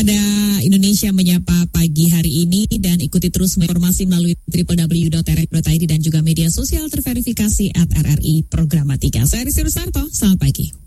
pada Indonesia Menyapa pagi hari ini dan ikuti terus informasi melalui www.rri.id dan juga media sosial terverifikasi @RRI Programatika. Saya Rizky Rusarto, selamat pagi.